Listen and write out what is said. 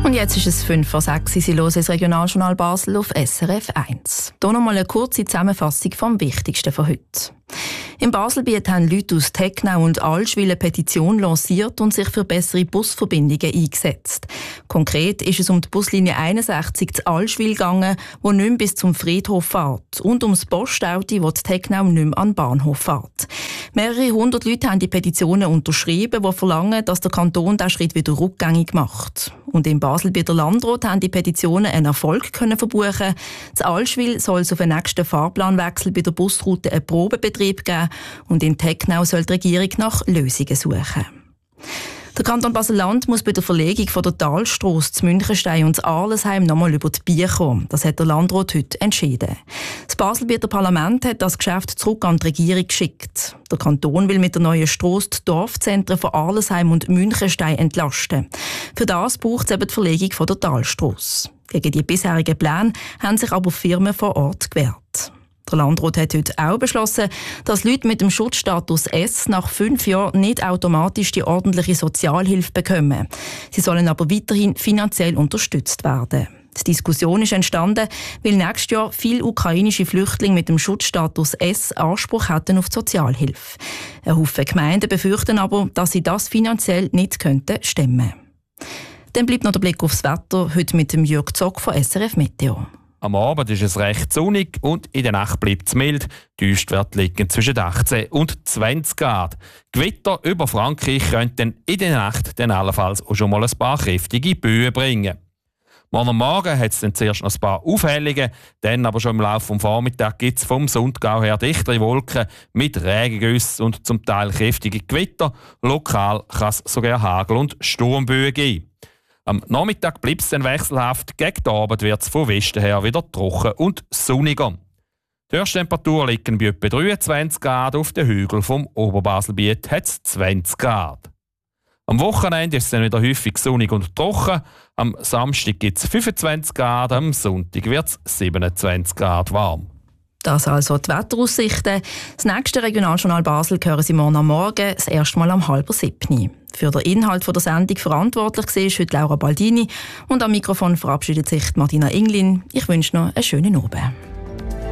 Und jetzt ist es 5:06 Uhr. Sie hören das Regionaljournal Basel auf SRF 1. Hier nochmal eine kurze Zusammenfassung vom Wichtigsten von heute. Im Baselbiet haben Leute aus Tecknau und Allschwil eine Petition lanciert und sich für bessere Busverbindungen eingesetzt. Konkret ist es um die Buslinie 61 zu Allschwil gegangen, die nicht mehr bis zum Friedhof fährt, und um das Postauto, das Tecknau nicht mehr an den Bahnhof fährt. Mehrere hundert Leute haben die Petitionen unterschrieben, die verlangen, dass der Kanton diesen Schritt wieder rückgängig macht. Und im Baselbieter Landrat haben die Petitionen einen Erfolg verbuchen. In Allschwil soll es auf den nächsten Fahrplanwechsel bei der Busroute einen Probebetrieb geben, und in Tecknau soll die Regierung nach Lösungen suchen. Der Kanton Basel-Land muss bei der Verlegung von der Talstrasse zu Münchenstein und zu Arlesheim nochmal über die Bier kommen. Das hat der Landrat heute entschieden. Das Baselbieter Parlament hat das Geschäft zurück an die Regierung geschickt. Der Kanton will mit der neuen Strasse die Dorfzentren von Arlesheim und Münchenstein entlasten. Für das braucht es eben die Verlegung von der Talstrasse. Gegen die bisherigen Pläne haben sich aber Firmen vor Ort gewehrt. Der Landrat hat heute auch beschlossen, dass Leute mit dem Schutzstatus S nach 5 Jahren nicht automatisch die ordentliche Sozialhilfe bekommen. Sie sollen aber weiterhin finanziell unterstützt werden. Die Diskussion ist entstanden, weil nächstes Jahr viele ukrainische Flüchtlinge mit dem Schutzstatus S Anspruch hätten auf die Sozialhilfe. Ein Haufen Gemeinden befürchten aber, dass sie das finanziell nicht stemmen könnten. Dann bleibt noch der Blick aufs Wetter, heute mit dem Jörg Zock von SRF Meteo. Am Abend ist es recht sonnig und in der Nacht bleibt es mild. Die Höchstwerte liegen zwischen 18 und 20 Grad. Gewitter über Frankreich könnten in der Nacht dann allenfalls auch schon mal ein paar kräftige Böen bringen. Morgen Morgen hat es dann zuerst noch ein paar Aufhellungen, dann aber schon im Laufe des Vormittags gibt es vom Sundgau her dichtere Wolken mit Regengüssen und zum Teil kräftige Gewitter. Lokal kann es sogar Hagel- und Sturmböen geben. Am Nachmittag bleibt es dann wechselhaft, gegen den Abend wird es von Westen her wieder trocken und sonniger. Die Höchsttemperatur liegen bei etwa 23 Grad, auf den Hügeln vom Oberbaselbiet hat es 20 Grad. Am Wochenende ist es dann wieder häufig sonnig und trocken. Am Samstag gibt es 25 Grad, am Sonntag wird es 27 Grad warm. Das also die Wetteraussichten. Das nächste Regionaljournal Basel hören Sie morgen am Morgen, das erste Mal um 6:30. Für den Inhalt der Sendung verantwortlich war heute Laura Baldini und am Mikrofon verabschiedet sich Martina Inglin. Ich wünsche noch einen schönen Abend.